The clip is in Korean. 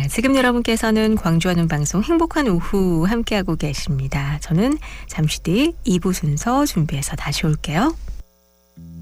지금 여러분께서는 광주하는 방송 행복한 오후 함께하고 계십니다. 저는 잠시 뒤 2부 순서 준비해서 다시 올게요.